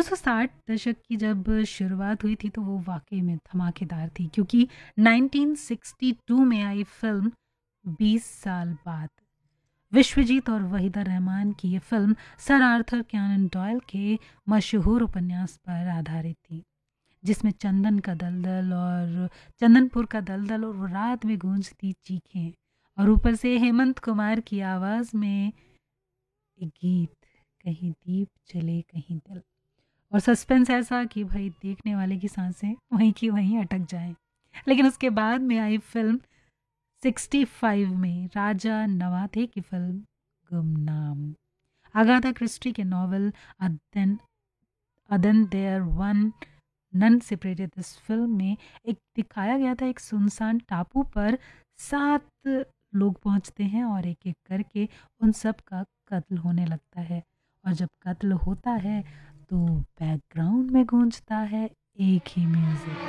1960 दशक की जब शुरुआत हुई थी तो वो वाक़ई में धमाकेदार थी क्योंकि 1962 में आई फ़िल्म 20 साल बाद विश्वजीत और वहीदा रहमान की ये film sir Arthur cannon dial के मशहूर उपन्यास पर आधारित थी, जिसमें चंदनपुर का दलदल और वो रात में गूंजती चीखें और ऊपर से हेमंत कुमार की आवाज़ में एक गीत, कहीं दीप जले कहीं दिल, और सस्पेंस ऐसा कि भाई देखने वाले की सांसें वहीं की वहीं अटक जाएं। लेकिन उसके बाद में आई फिल्म 65 में राजा नवाथे की फिल्म गुमनाम। अगाथा क्रिस्टी के नॉवल अदन there one none separated this film में एक दिखाया गया था, एक सुनसान टापू पर 7 लोग पहुंचते हैं और एक एक करके उन सब का कत्ल होने लगता है, और जब कत्ल होता है तो बैकग्राउंड में गूंजता है एक ही म्यूजिक।